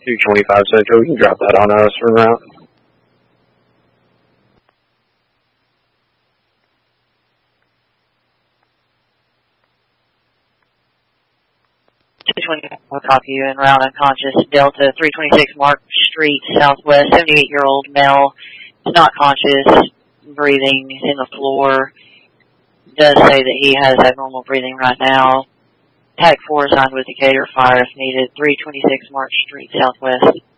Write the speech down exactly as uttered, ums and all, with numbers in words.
two twenty-five Central. You can drop that on us en route. two twenty-five, we'll copy you en route, unconscious. Delta, three twenty-six Mark Street, Southwest, seventy-eight-year-old male. Is not conscious, breathing, is in the floor. Does say that he has abnormal breathing right now. T A C four assigned with Decatur Fire if needed. three twenty-six Mark Street, Southwest.